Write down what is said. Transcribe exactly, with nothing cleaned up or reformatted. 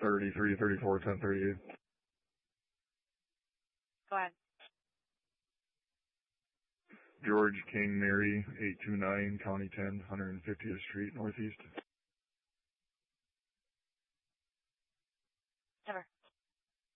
thirty-three, thirty-four, ten, thirty-eight. Go ahead. George King Mary, eight two nine, County ten, one hundred fiftieth Street, Northeast.